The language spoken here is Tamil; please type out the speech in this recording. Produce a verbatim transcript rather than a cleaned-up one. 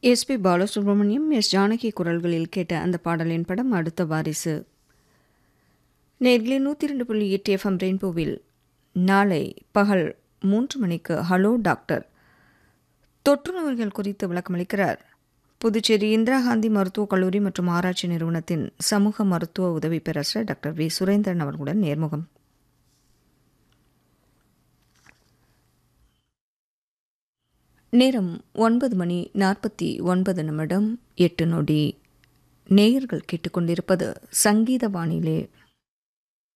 S B Balasubramaniam, S Janaki குரல்களில் கேட்ட அந்த பாடலின் படம் அடுத்த வாரிசு. நேர்களே, நூற்றி ரெண்டு புள்ளி எட்டு எஃப்எம் ரெயின்போவில் நாளை பகல் மூன்று மணிக்கு ஹலோ டாக்டர் தொற்று நோய்கள் குறித்து விளக்கமளிக்கிறார் புதுச்சேரி இந்திரா காந்தி மருத்துவக் கல்லூரி மற்றும் ஆராய்ச்சி நிறுவனத்தின் சமூக மருத்துவ உதவி பேராசிரியர் டாக்டர் வி சுரேந்திரன் அவர்களுடன் நேர்முகம். நேரம் ஒன்பது மணி நாற்பத்தி ஒன்பது நிமிடம் எட்டு நொடி. நேயர்கள் கேட்டுக்கொண்டிருப்பது சங்கீத வானிலை.